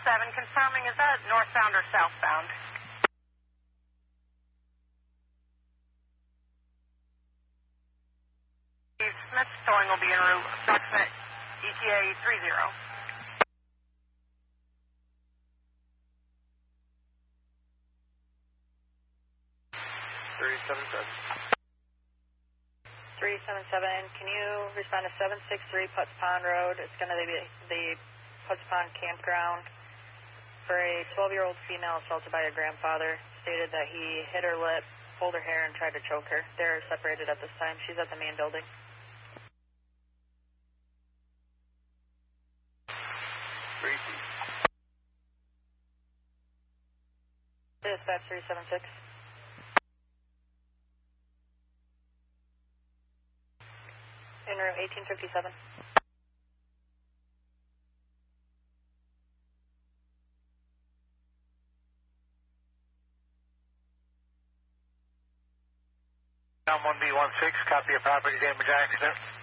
confirming, is that northbound or southbound? Steve Smith, towing will be en route, approximate ETA 30. 377. 377, can you respond to 763 Putz Pond Road? It's going to be the Putz Pond campground for a 12-year-old female assaulted by her grandfather. Stated that he hit her lip, pulled her hair, and tried to choke her. They're separated at this time. She's at the main building. Dispatch 376. En route 1857. Down 1B16, copy a property damage accident.